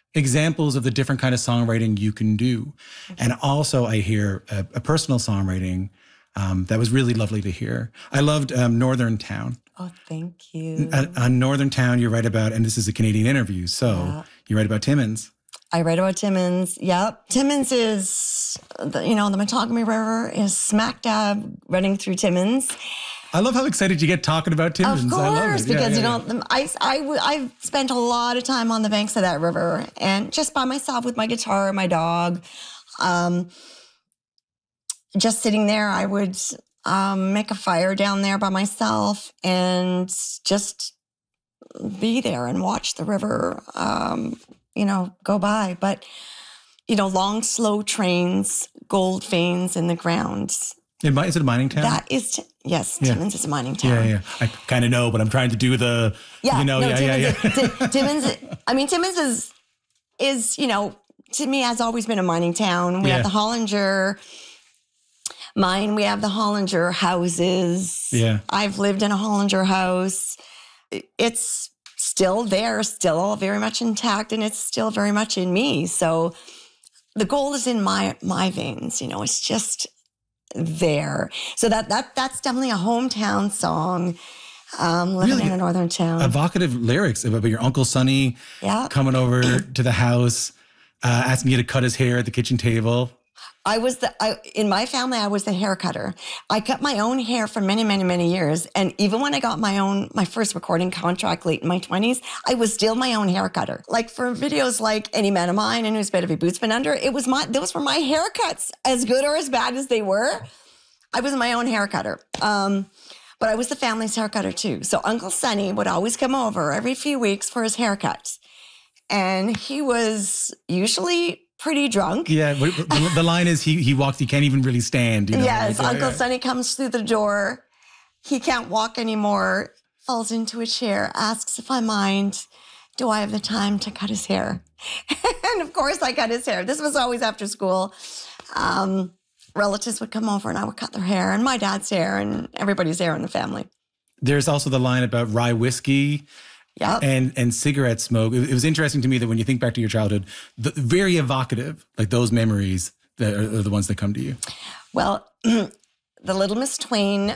examples of the different kind of songwriting you can do. And also I hear a personal songwriting that was really lovely to hear. I loved Northern Town. Oh, thank you. On Northern Town, you write about, and this is a Canadian interview, so you write about Timmins. I write about Timmins. Yep. Timmins is, the Matagami River is smack dab running through Timmins. I love how excited you get talking about Timmins. Of course, I love it. because I've spent a lot of time on the banks of that river and just by myself with my guitar and my dog. Just sitting there, I would make a fire down there by myself and just be there and watch the river, go by. But, long, slow trains, gold veins in the ground. Is it a mining town? That is, yes, Timmins is a mining town. Yeah. I kind of know, but I'm trying to do the, Timmins is, to me, has always been a mining town. We have the Hollinger mine. We have the Hollinger houses. Yeah. I've lived in a Hollinger house. It's still there, still very much intact, and it's still very much in me. So the gold is in my veins, it's just there. So that's definitely a hometown song. Living in a northern town. Evocative lyrics about your Uncle Sonny coming over to the house, asking you to cut his hair at the kitchen table. In my family, I was the hair cutter. I cut my own hair for many, many, many years. And even when I got my first recording contract late in my 20s, I was still my own hair cutter. Like for videos like Any Man of Mine and Whose Bed Have Your Boots Been Under, those were my haircuts, as good or as bad as they were. I was my own hair cutter. But I was the family's hair cutter too. So Uncle Sonny would always come over every few weeks for his haircut. And he was usually pretty drunk. Yeah, the line is he walks, he can't even really stand. Yes, Uncle Sonny comes through the door. He can't walk anymore, falls into a chair, asks if I mind, do I have the time to cut his hair? And of course I cut his hair. This was always after school. Relatives would come over and I would cut their hair and my dad's hair and everybody's hair in the family. There's also the line about rye whiskey. Yep. And cigarette smoke. It was interesting to me that when you think back to your childhood, very evocative, like those memories that are the ones that come to you. Well, the Little Miss Twain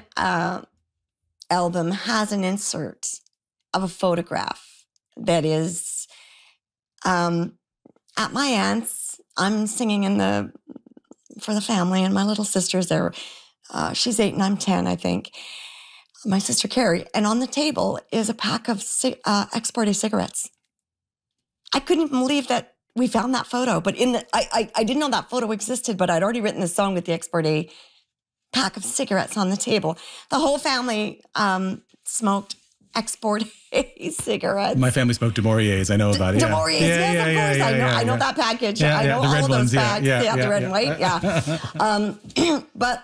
album has an insert of a photograph that is at my aunt's. I'm singing for the family and my little sister's there. She's 8 and I'm 10, I think. My sister Carrie, and on the table is a pack of Export-A cigarettes. I couldn't believe that we found that photo, but I didn't know that photo existed, but I'd already written the song with the Export-A pack of cigarettes on the table. The whole family smoked Export-A cigarettes. My family smoked De Mauriers. I know about it. De Mauriers, yes, of course. I know that package. I know all of those bags. The red and white. Yeah. But.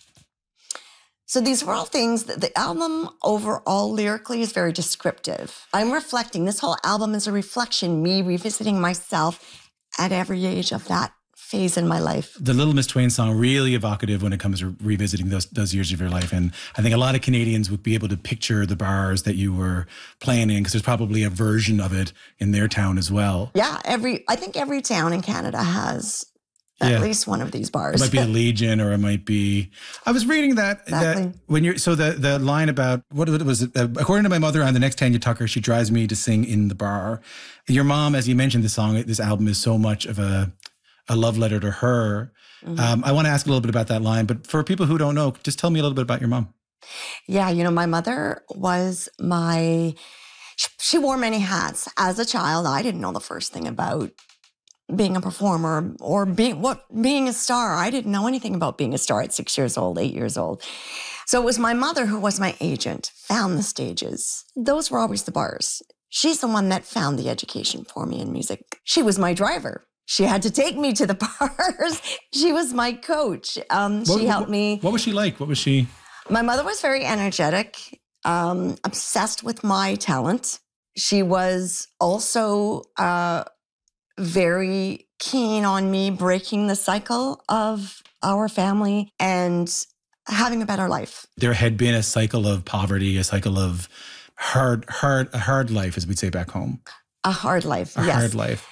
So these were all things that the album overall lyrically is very descriptive. I'm reflecting. This whole album is a reflection, me revisiting myself at every age of that phase in my life. The Little Miss Twain song, really evocative when it comes to revisiting those years of your life. And I think a lot of Canadians would be able to picture the bars that you were playing in because there's probably a version of it in their town as well. Yeah, I think every town in Canada has at least one of these bars. It might be the Legion, or it might be. I was reading that when you're the line about what was it? According to my mother, I'm the next Tanya Tucker. She drives me to sing in the bar. Your mom, as you mentioned, this album is so much of a love letter to her. Mm-hmm. I want to ask a little bit about that line, but for people who don't know, just tell me a little bit about your mom. Yeah, my mother was she wore many hats. As a child, I didn't know the first thing about being a performer or being a star. I didn't know anything about being a star at 6 years old, 8 years old. So it was my mother who was my agent, found the stages. Those were always the bars. She's the one that found the education for me in music. She was my driver. She had to take me to the bars. She was my coach. She helped me. What was she like? What was she? My mother was very energetic, obsessed with my talent. She was also very keen on me breaking the cycle of our family and having a better life. There had been a cycle of poverty, a cycle of a hard life, as we'd say back home. A hard life, yes. A hard life.